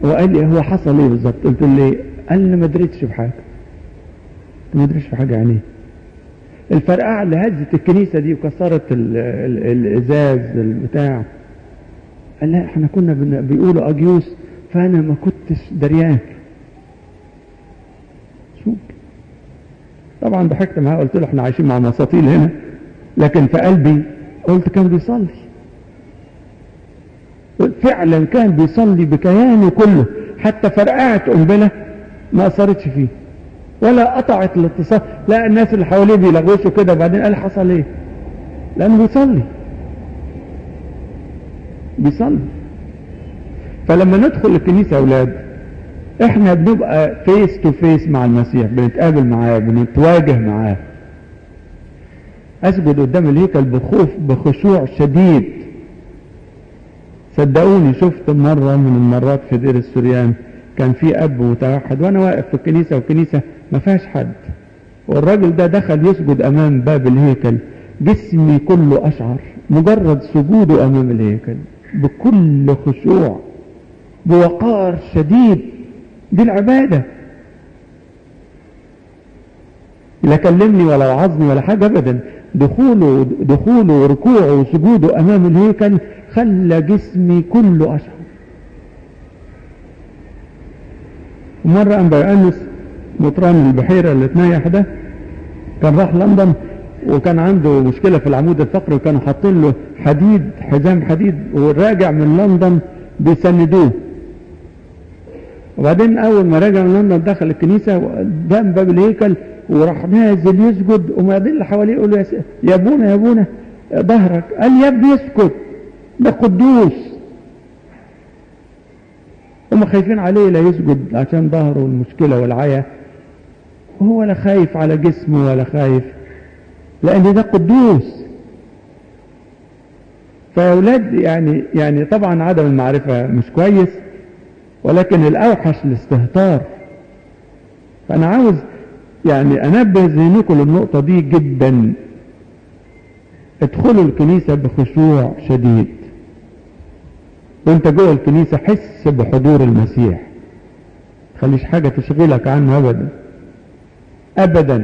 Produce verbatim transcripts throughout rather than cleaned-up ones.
وقال لي هو حصل ايه بالظبط؟ قلت له قال لي ما دريتش بحاجه. ما دريتش بحاجه يعني ايه؟ الفرقعه اللي هزت الكنيسه دي وكسرت ال ال الازاز البتاع، قال لا احنا كنا بيقولوا اجيوس فانا ما كنتش دريان. شو طبعا ضحكت معاه، قلت له احنا عايشين مع مساطيل هنا، لكن في قلبي قلت كان بيصلي فعلا، كان بيصلي بكيانه كله، حتى فرقعت قنبله ما اثرتش فيه ولا قطعت الاتصال. لا الناس اللي حواليه بيلغوشوا كده، وبعدين قال حصل ايه؟ لانه بيصلي بيصلي. فلما ندخل الكنيسه يا اولاد احنا بنبقى فيس تو فيس مع المسيح، بنتقابل معاه، بنتواجه معاه. اسجد قدام الهيكل بخوف بخشوع شديد. صدقوني شفت مرة من المرات في دير السوريان كان في اب متوحد وانا واقف في الكنيسة، والكنيسة ما فيهاش حد، والراجل ده دخل يسجد امام باب الهيكل، جسمي كله اشعر مجرد سجوده امام الهيكل بكل خشوع بوقار شديد. دي العبادة. لا كلمني ولا وعظني ولا حاجة ابدا، دخوله دخوله وركوعه وسجوده امام الهيكل خلى جسمي كله اشعر. ومرة انبا انس مطران البحيرة اللي اتنيح ده كان راح لندن، وكان عنده مشكلة في العمود الفقري، وكانوا حاطين له حديد، حزام حديد، وراجع من لندن بيسندوه. وبعدين اول ما رجع من لندن دخل الكنيسة قدام باب الهيكل وراح نازل يسجد، وبعدين اللي حواليه يقولوا يا ابونا يا ابونا ظهرك. قال يا ابني اسكت، ده قدوس. هم خايفين عليه لا يسجد عشان ظهره والمشكلة والعيا، وهو لا خايف على جسمه ولا خايف، لان ده قدوس. فيا اولاد يعني يعني طبعا عدم المعرفة مش كويس، ولكن الاوحش الاستهتار. فانا عاوز يعني انبه ذهنكم للنقطة دي جدا. ادخلوا الكنيسة بخشوع شديد، وانت جوه الكنيسة حس بحضور المسيح، خليش حاجة تشغلك عنه ابدا ابدا.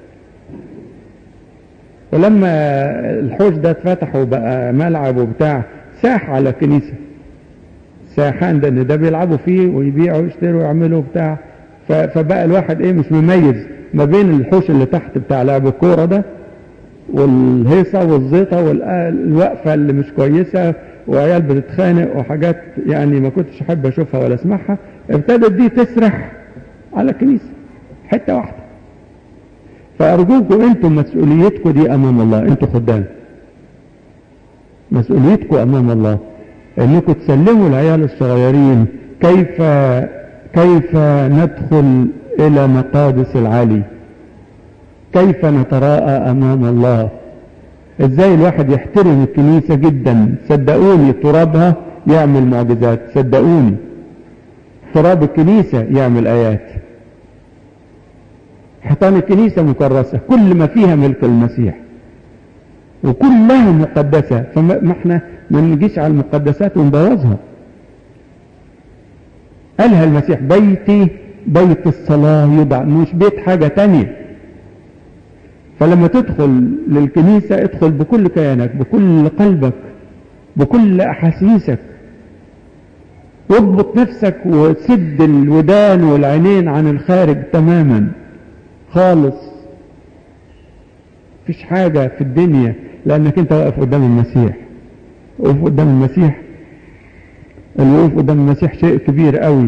ولما الحوش ده اتفتح وبقى ملعب وبتاع، ساح على الكنيسة ساحان، ده ان ده بيلعبوا فيه ويبيعوا ويشتروا ويعملوا بتاع. فبقى الواحد ايه مش مميز ما بين الحوش اللي تحت بتاع لعب الكورة ده والهيصة والزيطة والوقفة اللي مش كويسة وعيال بتتخانق وحاجات يعني ما كنتش احب اشوفها ولا اسمعها. ابتدت دي تسرح على الكنيسة حتة واحدة. فارجوكم انتم مسؤوليتكم دي امام الله، انتم خدام، مسؤوليتكم امام الله انكم تسلموا العيال الصغيرين كيف كيف ندخل الى مقادس العلي، كيف نتراءى امام الله، ازاي الواحد يحترم الكنيسة جدا. صدقوني ترابها يعمل معجزات، صدقوني تراب الكنيسة يعمل ايات. حيطان الكنيسة مكرسة، كل ما فيها ملك المسيح وكلها مقدسة، فما احنا ما نجيش على المقدسات ونبوظها. قالها المسيح بيتي بيت الصلاة يدعى، مش بيت حاجة تانية. فلما تدخل للكنيسة ادخل بكل كيانك، بكل قلبك، بكل احاسيسك، واضبط نفسك وسد الودان والعينين عن الخارج تماما خالص. مفيش حاجة في الدنيا، لانك انت واقف قدام المسيح. وقف قدام المسيح، الوقوف قدام المسيح شيء كبير قوي.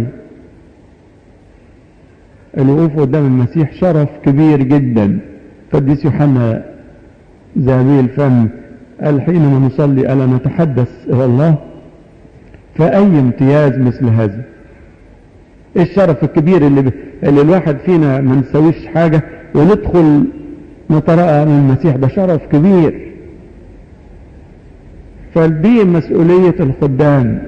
الوقوف قدام المسيح شرف كبير جدا. قديس يوحنا ذهبي الفم قال حينما نصلي ألا نتحدث إلى الله، فأي امتياز مثل هذا. الشرف الكبير اللي, ب... اللي الواحد فينا ما نسويش حاجة وندخل نتراءى من المسيح، ده شرف كبير. فدي مسؤولية الخدام،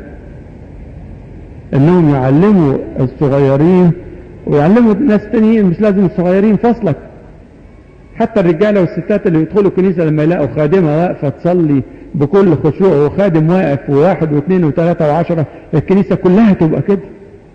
انهم يعلموا الصغيرين ويعلموا ناس تانيين، مش لازم الصغيرين فصلك. حتى الرجالة والستات اللي يدخلوا الكنيسة لما يلاقوا خادمة واقفة تصلي بكل خشوع، وخادم واقف وواحد واثنين وثلاثة وعشرة، الكنيسة كلها تبقى كده.